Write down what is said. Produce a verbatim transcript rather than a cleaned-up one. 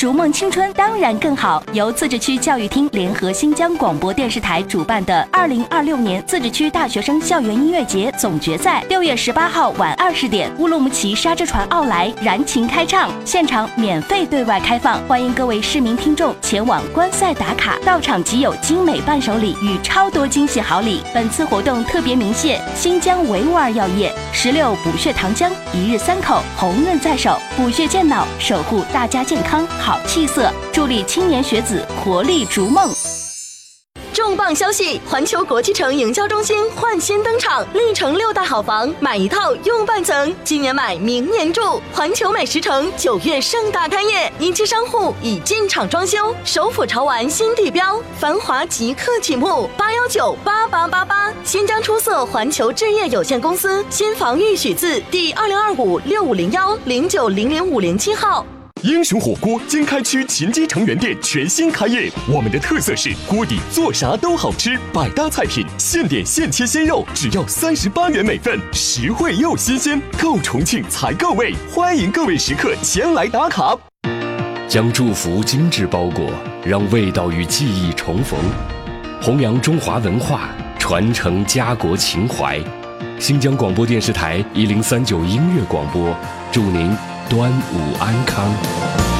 逐梦青春当然更好。由自治区教育厅联合新疆广播电视台主办的二零二六年自治区大学生校园音乐节总决赛，六月十八号晚二十点，乌鲁木齐沙之船奥莱燃情开唱，现场免费对外开放，欢迎各位市民听众前往观赛打卡，到场即有精美伴手礼与超多惊喜好礼。本次活动特别鸣谢新疆维吾尔药业、石榴补血糖浆、一日三口、红润在手，补血健脑，守护大家健康好气色，助力青年学子活力逐梦。重磅消息！环球国际城营销中心焕新登场，历城六大好房，买一套用半层，今年买明年住。环球美食城九月盛大开业，一期商户已进场装修，首府潮玩新地标，繁华即刻启幕。八幺九八八八八，新疆出色环球置业有限公司新房预许字第二零二五六五零幺零九零零五零七号。 英雄火锅经开区秦基城原店全新开业，我们的特色是锅底做啥都好吃，百搭菜品，现点现切鲜肉，只要三十八元每份，实惠又新鲜，够重庆才够味，欢迎各位食客前来打卡。 将祝福精致包裹，让味道与记忆重逢，弘扬中华文化，传承家国情怀。新疆广播电视台一零三九音乐广播，祝您端午安康。